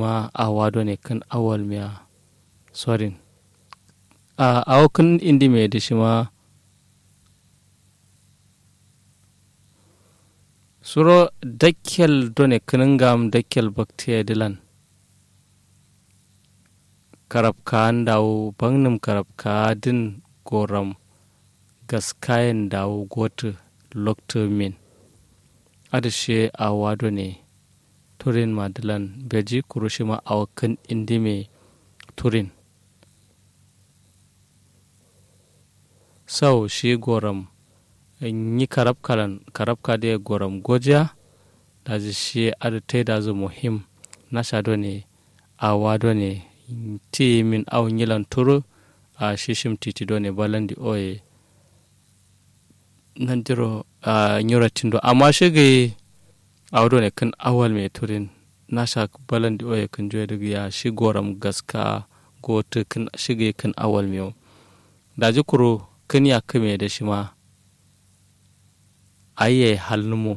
ma awado ne kan awal miya sorin a awakan indi mai da shi ma suro dakkel done kanangam dakkel baktiya dilan karab ka dawo bangnum karab ka din goram gaskayen dawo gotu lokto min adashe awado ne turin madilan beji kurushima awakan indi mai turin sau shi goram yi karab ka da goram gojiya da shi adatai da zu muhim na shado ne awado ne ti min awon yilan turu a shishim titi do ne balandi oye nan diro a nyuratin do amma shige awdo ne kan awal mai turin na sha balandi oye kan joye daga ya shi goram gaska gotu kan shige kan awal mai da jikuru kan ya kame da shi ma ayye halnumo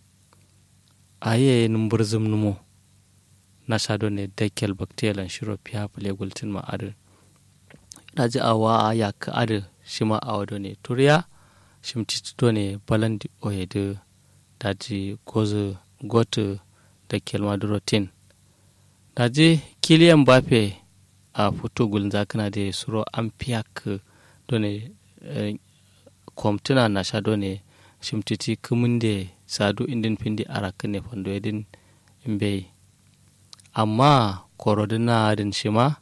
ayye numburzum numo na shado ne dakkel baktelan shiro fiya fule gultin ma adu daji awa ya ka adu shi ma awado ne turiya shimtito ne balandi oyedu daji gotu dakkel madurotin daji kiliyan bafe a fito gulin zakana da suro an fiya ka done kwamtuna na shado ne shimtiti kumunde sadu indin pindi arakane fondo edin imbe amma korodina adin shima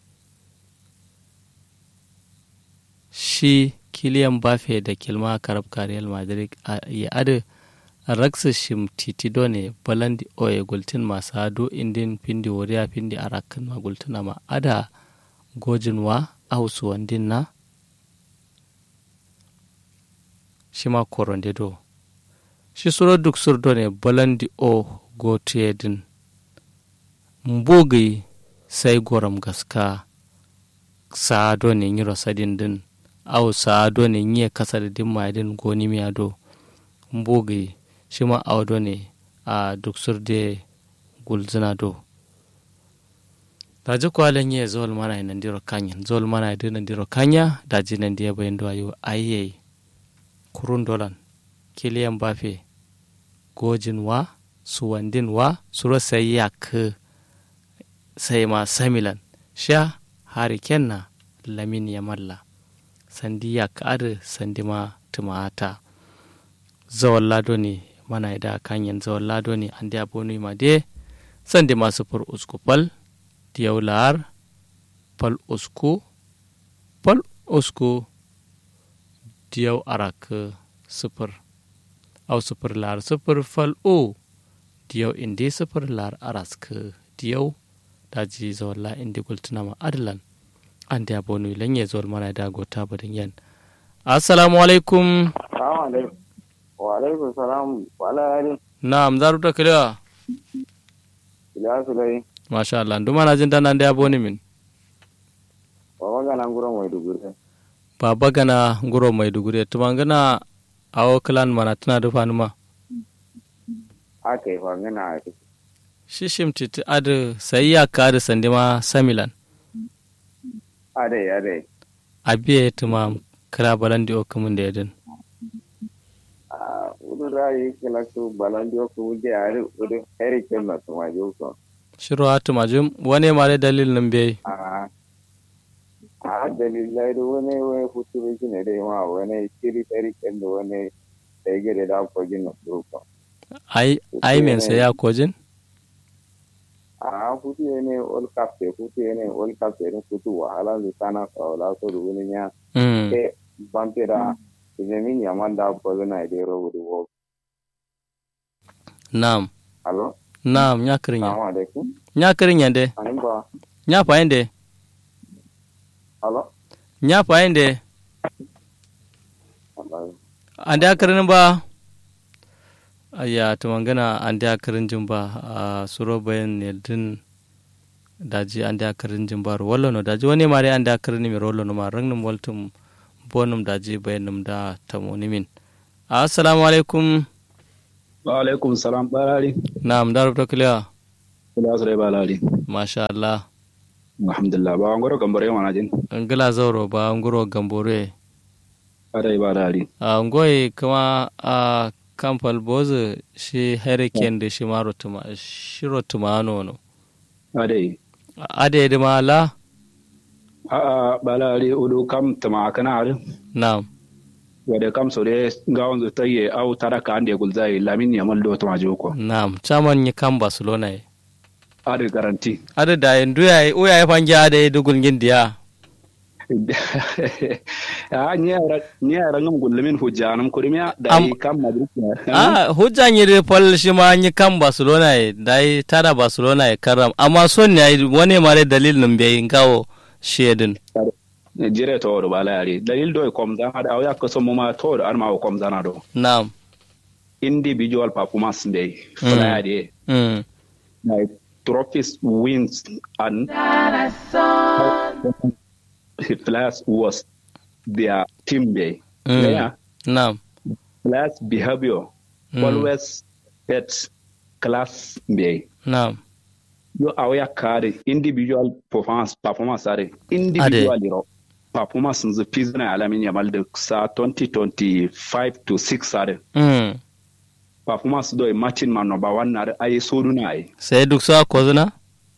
shi kiliyan bafe da kilma karab kariyal madrid ya adu raksa shimtiti done balandi oye gultin masadu indin pindi wariya pindi arakan magultuna ma ada gojinwa ausu wandin na shima koronde do shi suro duk surdo ne balandi o gotiyedin mbugi sai goram gaska saado ne nyiro sadin din au saado ne nye kasar din maidin goni miado mbugi shima awdo ne a duk surde gulzina do daji kwalen ye zol mana nan diro kanya zol mana din nan diro kanya daji nan dia bayin do ayo ayye kurun dolan kiliyan bafe gojin wa suwandin wa suro sai yak sai ma samilan sha hari kenna lamin ya malla sandi yak adu sandi ma tumata zawallado ne mana da kanyan zawallado ne an da bonu ma de sandi ma sufur usku pal diyaular pal usku diyau arak sufur au sufur lar sufur fal o diyau indi sufur lar arask diyau daji zawalla indi gultuna ma adlan an da bonu lanye zawal mana da gota badin yan assalamu alaikum wa alaikum salam wala na'am zaru ta kila ila sulai masha Allah nduma na jin dan da bonu min baba gana nguro maiduguri tumangana awo klan mana tana da fanuma ake fangana ake shishim titi adu sai ya ka da sandima samilan ade abiye tuma kala balandi o kumun da yadin udu rayi kala su balandi o kumun da yadin udu heri kenna tuma joko shiro hatu majum wane mare dalil nan bai dalilai da wani futuro shi ne dai ma wani kiri heri kenna wani da yake da kojin na joko ai men sai ya kojin futu ne all cap ne futu wahala da sana kawala so da wani ya ke bampira idan ya manda bozo na da ro wo nam alo nam nyakrinya assalamu alaikum nyakrinya de anba nya paende alo nya paende ande akrin ba aya to mangana ande akrin jumba a suro bayan ne din daji ande akrin jumba rollo no daji woni mare ande akrin mi rollo no ma rangnum waltum bonum daji bayanum da tamoni min assalamu alaikum wa alaikum salam barari na'am daru to kliya Kula su ba lali. masha Allah. Alhamdulillah ba ngoro gambore mana jin. Ngila zauro ba nguro gambore. Ada ba lali. Ngoy kuma a kampal bozu shi hurricane da shi maro tuma shiro tumano no. Ade da mala? Ba lali udu kam tuma kana har. Na'am. Wade kam so de gawon zo taye au taraka ande gulzai lamin ya maldo tuma joko. Na'am, chaman ni kam Barcelona e. Ade garanti. Ade da yandu ya o ya fangi ade dugul gindiya. Ni ara ngam gulamin hujjanam kurimiya da kam Madrid. Hujjan yi fal shi ma ni kam Barcelona e dai tara Barcelona e karam amma son ne wani mare dalilin bai ngawo shedin. Jire to bala yari dalil do kom zana da ya kaso mu ma to ar ma kom zana do. Na'am. Individual performance day. Fala yari. Like trophies wins and players was their team day. Yeah. Naam. Players behavior always at class day. Naam. You are carry individual performance are individual performance in the season alamin yamal da sa 2025 to 6 are. Performance do matching man number 1 are ay soduna ay. Sai duk sa kozuna?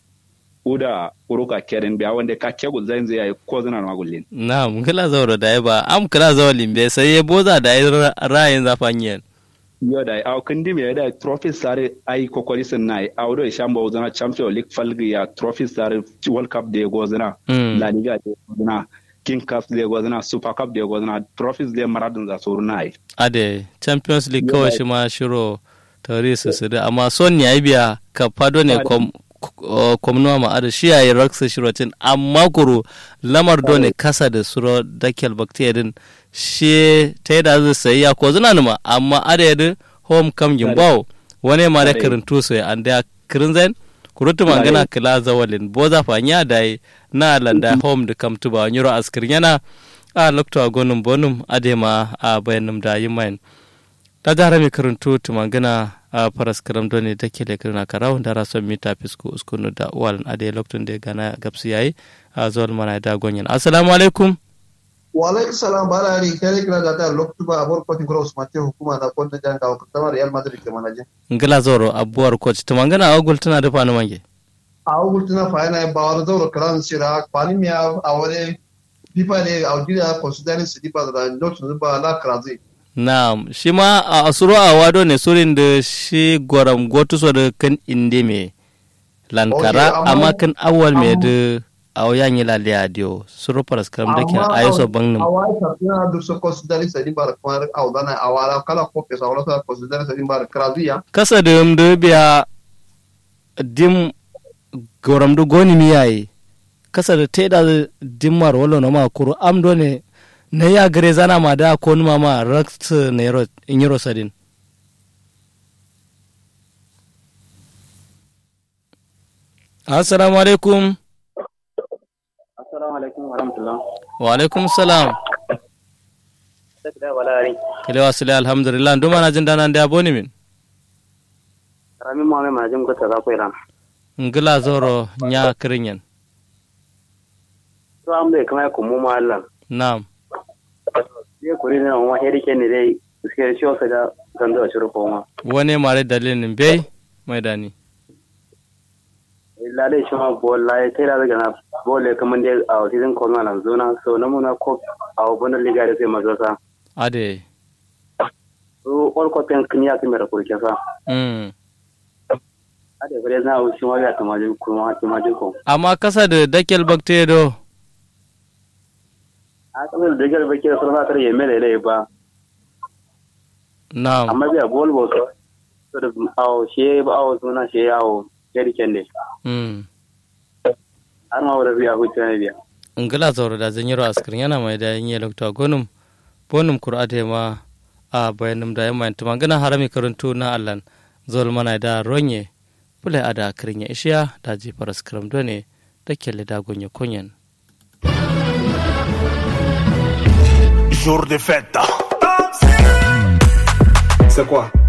Uda uruka keren biya wanda ka kegul zai zai kozuna na gullin. Na'am, kala zauro da ba am kala zawalin be sai ya boza da ra'ayin zafanyen. Yo da au kandi me da trophy sare ai kokori sun nai au do shambo zana champion league falgi ya trophy sare world cup de gozana la liga de gozana king cup de gozana super cup de gozana trophies de maradon za suru nai ade champions league kawai shi ma shiro tarisu su da amma son ne ai biya ka fado ne komnuwa ma ada shi yayi raksa shirotin amma kuru lamar do ne kasa da suro dakel bacteria din shi ta yi da zai sayi ya ko zina numa amma adadin home kam gimbawo wani ma da karintu su ya an da kirin zain kurutu mangana kila zawalin boza fanya da yi na landa home da kam tuba wani ro askirin yana a lokto a gonum bonum adema a bayanum da yi main ta gara mai karintu tumangana a faras karam doni da ke lekirin a karau da rason mita fisko uskunu da uwalin adai loktun da ya gana gabsu yayi a zuwal mana da gonyin assalamu alaikum. Walaikum salam barari kare kira da ta loktuba abor coaching cross mate hukuma da konda janga wa kama Real Madrid ke manaje ngila zoro abuwar coach to mangana agul tana da fani mange agul tana fa yana ba wala zoro kran sira fani miya awore FIFA ne augira considering sidipa da lokacin ba la krazi na'am shi ma a asuro a wado ne surin da shi goram gotu so da kan inde me lankara amma kan awal me da aw yanyi la liadio suru paras kam dake ayoso bangnum awai sapina du so considering sadi bar kwar aw dana awala kala ko pesa wala so considering sadi bar kraziya kasa dum do biya dim goram du goni mi yayi kasa da teda dimmar wala no ma kuru am do ne na ya gare zana ma da ko numa ma rakt ne ro inyiro sadin assalamu alaikum. Wa alaikum salam. Kile wasile alhamdulillah nduma na jinda nan da boni min. Rami mo ma jim ko ta ko iran. Ngila zoro nya kirinyen. To ambe kama ko mu ma Allah. Na'am. Ye ko ne on wa heri ken ne dai suke shi o da dan da shiru ko ma. Wane mare dalilin bai mai dani. Lalai shi ma bola ya tera daga na bola kaman dai a season corner na zona so na muna ko a wannan liga da sai mazosa ade so all ko pen kniya kamera ko kesa ade bare na o shi ma ya tamaje ko amma kasa da dakel bacteria do a kasa da dakel bacteria so na tare yemele ba na'am amma biya bol bo so da awo she ba awo suna she yawo yari kende har ma wala biya hutu ne biya ngala zoro da zanyiro askrin yana mai da yin lokto gonum bonum qur'ate ma a bayanum da yamma tuma gana harami karantu na allan zol mana da ronye bule ada krinya ishiya da ji faras kram done da kelle da gonye konyen jour de fête c'est quoi